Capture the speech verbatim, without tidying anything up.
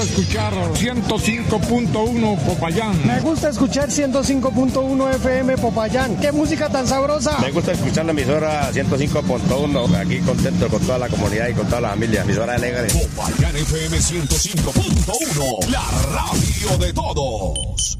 Escuchar ciento cinco punto uno Popayán. Me gusta escuchar ciento cinco punto uno F M Popayán. ¡Qué música tan sabrosa! Me gusta escuchar la emisora ciento cinco punto uno. Aquí contento con toda la comunidad y con toda la familia. Emisora alegre. Popayán F M ciento cinco punto uno. La radio de todos.